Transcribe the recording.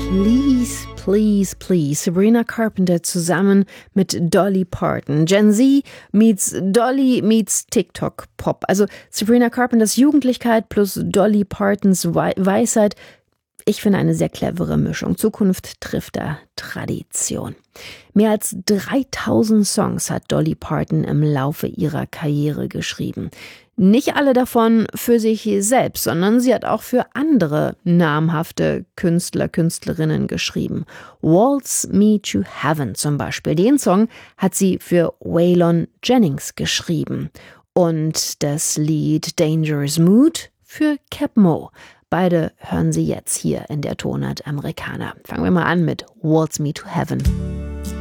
Please, Please, Please. Sabrina Carpenter zusammen mit Dolly Parton. Gen Z meets Dolly meets TikTok-Pop. Also Sabrina Carpenters Jugendlichkeit plus Dolly Partons Weisheit. Ich finde eine sehr clevere Mischung. Zukunft trifft da Tradition. Mehr als 3000 Songs hat Dolly Parton im Laufe ihrer Karriere geschrieben. Nicht alle davon für sich selbst, sondern sie hat auch für andere namhafte Künstler, Künstlerinnen geschrieben. Waltz Me to Heaven zum Beispiel. Den Song hat sie für Waylon Jennings geschrieben. Und das Lied Dangerous Mood für Cap Moe. Beide hören Sie jetzt hier in der Tonart Americana. Fangen wir mal an mit Waltz Me to Heaven.